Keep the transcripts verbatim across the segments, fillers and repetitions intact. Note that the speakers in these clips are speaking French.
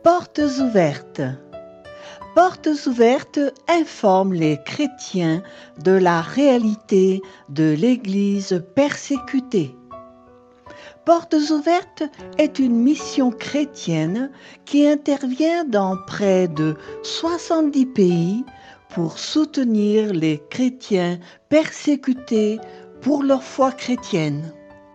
Portes ouvertes. Portes ouvertes informe les chrétiens de la réalité de l'Église persécutée. Portes ouvertes est une mission chrétienne qui intervient dans près de soixante-dix pays pour soutenir les chrétiens persécutés pour leur foi chrétienne.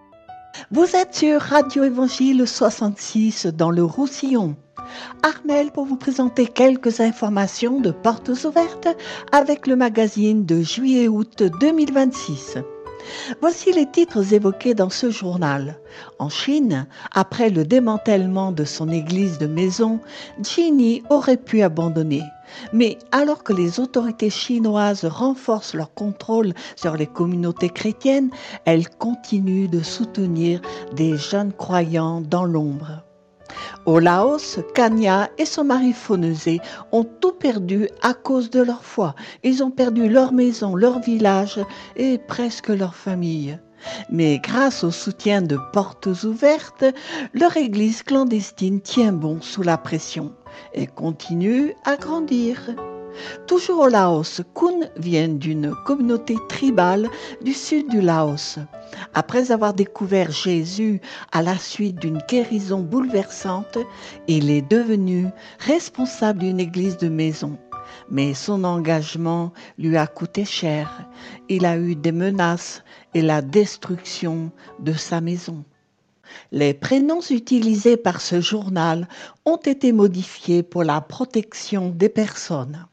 Vous êtes sur Radio Évangile soixante-six dans le Roussillon. Armelle pour vous présenter quelques informations de Portes ouvertes avec le magazine de juillet-août deux mille vingt-six. Voici les titres évoqués dans ce journal. En Chine, après le démantèlement de son église de maison, Jinyi aurait pu abandonner. Mais alors que les autorités chinoises renforcent leur contrôle sur les communautés chrétiennes, elles continuent de soutenir des jeunes croyants dans l'ombre. Au Laos, Kanya et son mari Phonezé ont tout perdu à cause de leur foi. Ils ont perdu leur maison, leur village et presque leur famille. Mais grâce au soutien de Portes ouvertes, leur église clandestine tient bon sous la pression et continue à grandir. Toujours au Laos, Kun vient d'une communauté tribale du sud du Laos. Après avoir découvert Jésus à la suite d'une guérison bouleversante, il est devenu responsable d'une église de maison. Mais son engagement lui a coûté cher. Il a eu des menaces et la destruction de sa maison. Les prénoms utilisés par ce journal ont été modifiés pour la protection des personnes.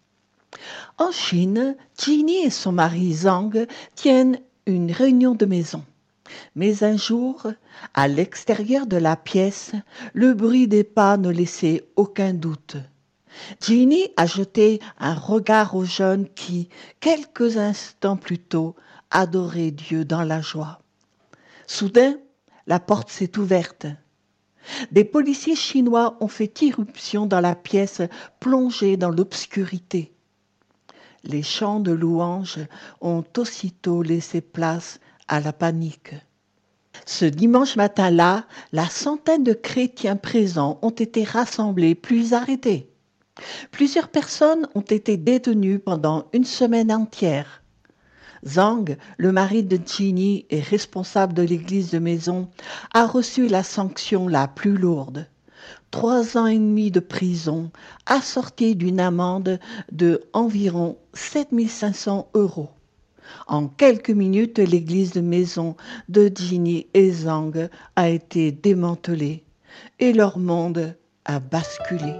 En Chine, Jinyi et son mari Zhang tiennent une réunion de maison. Mais un jour, à l'extérieur de la pièce, le bruit des pas ne laissait aucun doute. Jinyi a jeté un regard aux jeunes qui, quelques instants plus tôt, adoraient Dieu dans la joie. Soudain, la porte s'est ouverte. Des policiers chinois ont fait irruption dans la pièce plongée dans l'obscurité. Les chants de louanges ont aussitôt laissé place à la panique. Ce dimanche matin-là, la centaine de chrétiens présents ont été rassemblés puis arrêtés. Plusieurs personnes ont été détenues pendant une semaine entière. Zhang, le mari de Jinyi et responsable de l'église de maison, a reçu la sanction la plus lourde. Trois ans et demi de prison, assortie d'une amende de environ sept mille cinq cents euros. En quelques minutes, l'église de maison de Jinyi et Zhang a été démantelée et leur monde a basculé.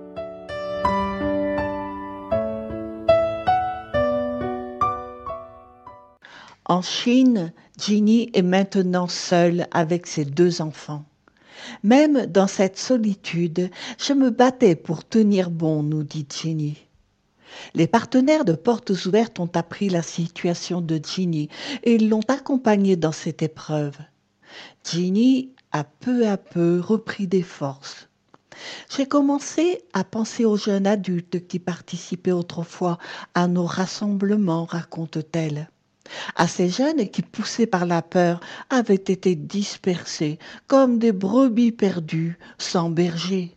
En Chine, Jinyi est maintenant seule avec ses deux enfants. Même dans cette solitude, je me battais pour tenir bon, nous dit Jinyi. Les partenaires de Portes ouvertes ont appris la situation de Jinyi et l'ont accompagnée dans cette épreuve. Jinyi a peu à peu repris des forces. J'ai commencé à penser aux jeunes adultes qui participaient autrefois à nos rassemblements, raconte-t-elle. À ces jeunes qui, poussés par la peur, avaient été dispersés comme des brebis perdues sans berger.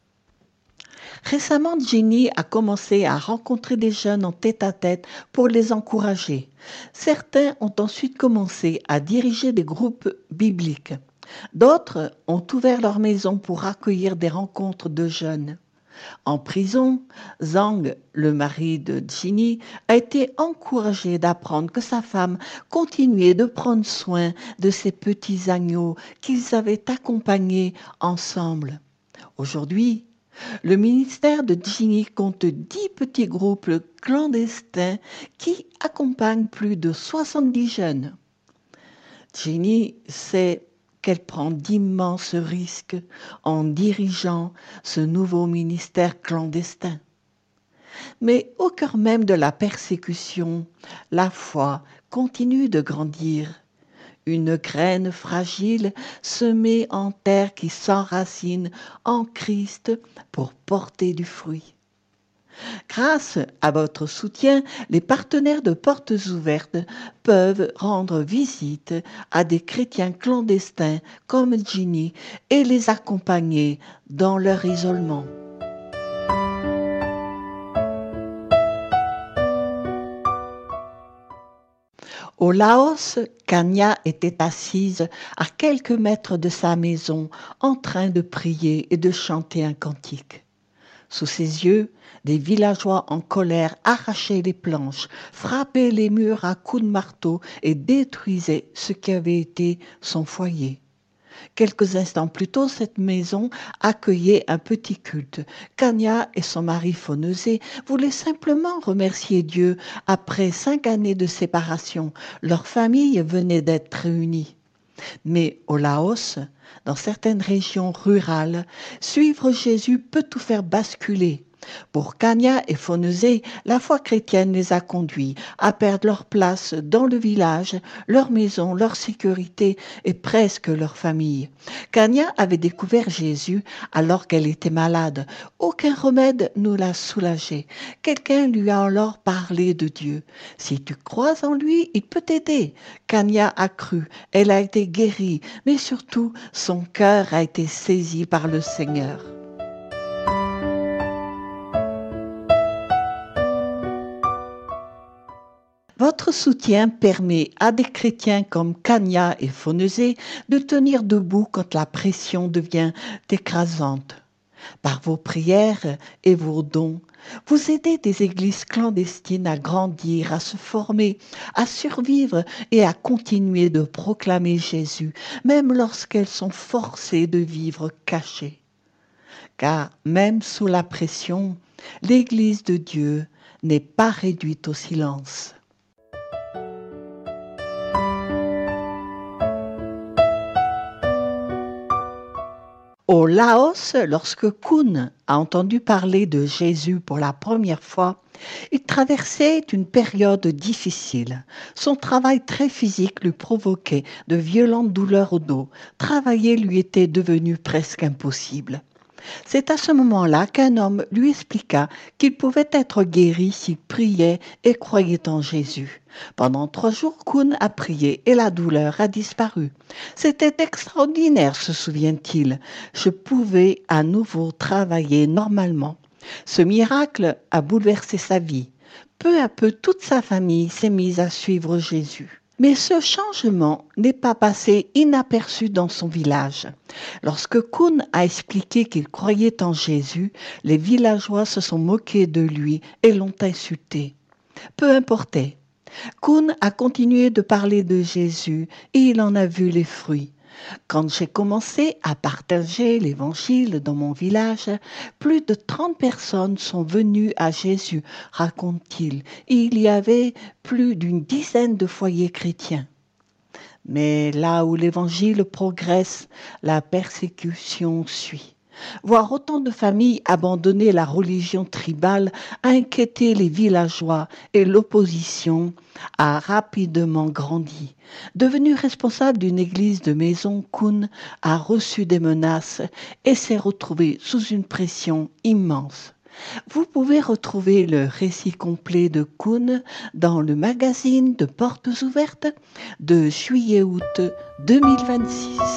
Récemment, Jinyi a commencé à rencontrer des jeunes en tête-à-tête pour les encourager. Certains ont ensuite commencé à diriger des groupes bibliques. D'autres ont ouvert leur maison pour accueillir des rencontres de jeunes. En prison, Zhang, le mari de Jinyi, a été encouragé d'apprendre que sa femme continuait de prendre soin de ses petits agneaux qu'ils avaient accompagnés ensemble. Aujourd'hui, le ministère de Jinyi compte dix petits groupes clandestins qui accompagnent plus de soixante-dix jeunes. Jinyi sait qu'elle prend d'immenses risques en dirigeant ce nouveau ministère clandestin. Mais au cœur même de la persécution, la foi continue de grandir. Une graine fragile semée en terre qui s'enracine en Christ pour porter du fruit. Grâce à votre soutien, les partenaires de Portes ouvertes peuvent rendre visite à des chrétiens clandestins comme Jinyi et les accompagner dans leur isolement. Au Laos, Kanya était assise à quelques mètres de sa maison en train de prier et de chanter un cantique. Sous ses yeux, des villageois en colère arrachaient les planches, frappaient les murs à coups de marteau et détruisaient ce qui avait été son foyer. Quelques instants plus tôt, cette maison accueillait un petit culte. Kanya et son mari Fonesé voulaient simplement remercier Dieu après cinq années de séparation. Leur famille venait d'être réunie. Mais au Laos, dans certaines régions rurales, suivre Jésus peut tout faire basculer. Pour Kanya et Fonesé, la foi chrétienne les a conduits à perdre leur place dans le village, leur maison, leur sécurité et presque leur famille. Kanya avait découvert Jésus alors qu'elle était malade. Aucun remède ne l'a soulagée. Quelqu'un lui a alors parlé de Dieu. Si tu crois en lui, il peut t'aider. Kanya a cru, elle a été guérie, mais surtout son cœur a été saisi par le Seigneur. Votre soutien permet à des chrétiens comme Kanya et Fonesé de tenir debout quand la pression devient écrasante. Par vos prières et vos dons, vous aidez des églises clandestines à grandir, à se former, à survivre et à continuer de proclamer Jésus, même lorsqu'elles sont forcées de vivre cachées. Car même sous la pression, l'Église de Dieu n'est pas réduite au silence. Au Laos, lorsque Kun a entendu parler de Jésus pour la première fois, il traversait une période difficile. Son travail très physique lui provoquait de violentes douleurs au dos. Travailler lui était devenu presque impossible. C'est à ce moment-là qu'un homme lui expliqua qu'il pouvait être guéri s'il priait et croyait en Jésus. Pendant trois jours, Kun a prié et la douleur a disparu. C'était extraordinaire, se souvient-il. Je pouvais à nouveau travailler normalement. Ce miracle a bouleversé sa vie. Peu à peu, toute sa famille s'est mise à suivre Jésus. Mais ce changement n'est pas passé inaperçu dans son village. Lorsque Kun a expliqué qu'il croyait en Jésus, les villageois se sont moqués de lui et l'ont insulté. Peu importait. Kun a continué de parler de Jésus et il en a vu les fruits. Quand j'ai commencé à partager l'évangile dans mon village, plus de trente personnes sont venues à Jésus, raconte-t-il. Et il y avait plus d'une dizaine de foyers chrétiens. Mais là où l'évangile progresse, la persécution suit. Voir autant de familles abandonner la religion tribale a inquiété les villageois et l'opposition a rapidement grandi. Devenu responsable d'une église de maison, Kun a reçu des menaces et s'est retrouvé sous une pression immense. Vous pouvez retrouver le récit complet de Kun dans le magazine de Portes ouvertes de juillet-août deux mille vingt-six.